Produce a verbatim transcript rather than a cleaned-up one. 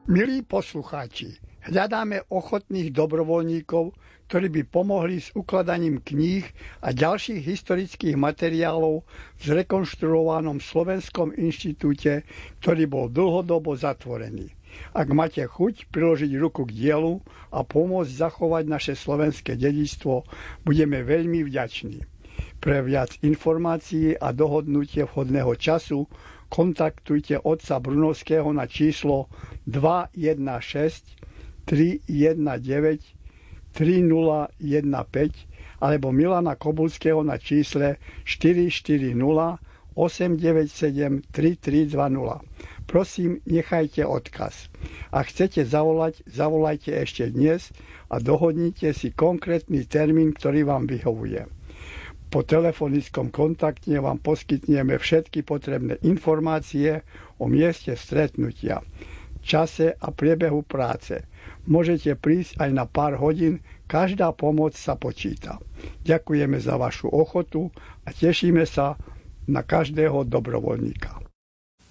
Milí poslucháči, hľadáme ochotných dobrovoľníkov, ktorí by pomohli s ukladaním kníh a ďalších historických materiálov v zrekonštruovanom Slovenskom inštitúte, ktorý bol dlhodobo zatvorený. Ak máte chuť priložiť ruku k dielu a pomôcť zachovať naše slovenské dedičstvo, budeme veľmi vďační. Pre viac informácií a dohodnutie vhodného času kontaktujte otca Brunovského na číslo dva jeden šesť, tri jeden deväť, tri nula jeden päť alebo Milana Kobulského na čísle štyri štyri nula, osem deväť sedem, tri tri dva nula. Prosím, nechajte odkaz. Ak chcete zavolať, zavolajte ešte dnes a dohodnite si konkrétny termín, ktorý vám vyhovuje. Po telefonickom kontakte vám poskytneme všetky potrebné informácie o mieste stretnutia, čase a priebehu práce. Môžete prísť aj na pár hodín, každá pomoc sa počíta. Ďakujeme za vašu ochotu a tešíme sa na každého dobrovoľníka.